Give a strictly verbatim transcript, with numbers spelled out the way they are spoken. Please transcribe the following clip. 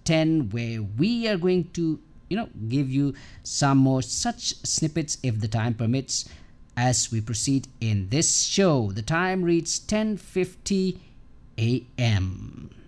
ten, where we are going to, you know, give you some more such snippets if the time permits as we proceed in this show. The time reads ten fifty a m